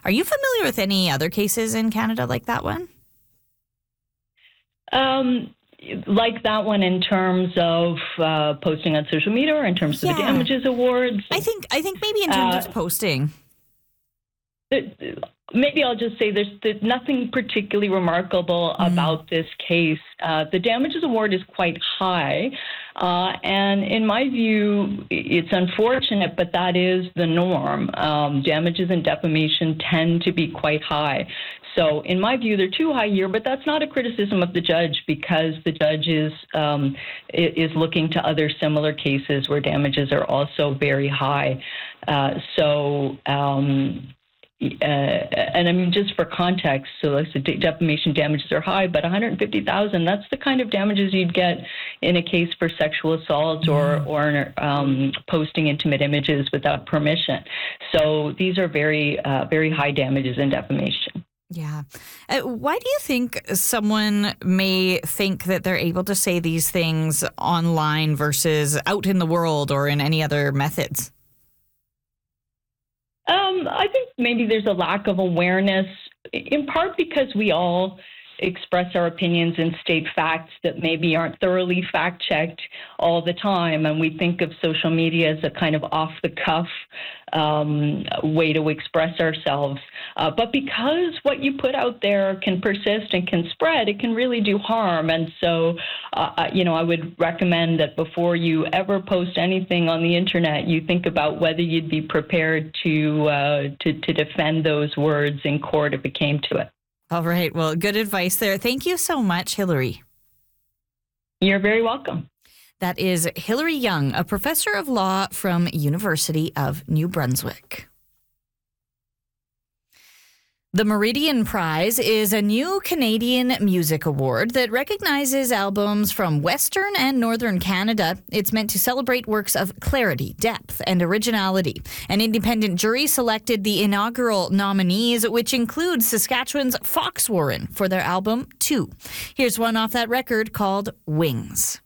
Are you familiar with any other cases in Canada like that one? Like that one in terms of posting on social media, or in terms of the damages awards? I think maybe in terms of posting. Maybe I'll just say there's nothing particularly remarkable about this case. The damages award is quite high, and in my view, it's unfortunate, but that is the norm. Damages in defamation tend to be quite high. So in my view, they're too high here, but that's not a criticism of the judge, because the judge is looking to other similar cases where damages are also very high. And I mean, just for context, so like the defamation damages are high, but $150,000, that's the kind of damages you'd get in a case for sexual assault or posting intimate images without permission. So these are very, very high damages in defamation. Yeah. Why do you think someone may think that they're able to say these things online versus out in the world or in any other methods? I think maybe there's a lack of awareness, in part because we all express our opinions and state facts that maybe aren't thoroughly fact-checked all the time, and we think of social media as a kind of off-the-cuff way to express ourselves. But because what you put out there can persist and can spread, it can really do harm. And so, I would recommend that before you ever post anything on the internet, you think about whether you'd be prepared to defend those words in court if it came to it. All right. Well, good advice there. Thank you so much, Hilary. You're very welcome. That is Hilary Young, a professor of law from University of New Brunswick. The Meridian Prize is a new Canadian music award that recognizes albums from Western and Northern Canada. It's meant to celebrate works of clarity, depth, and originality. An independent jury selected the inaugural nominees, which includes Saskatchewan's Foxwarren for their album 2. Here's one off that record called Wings.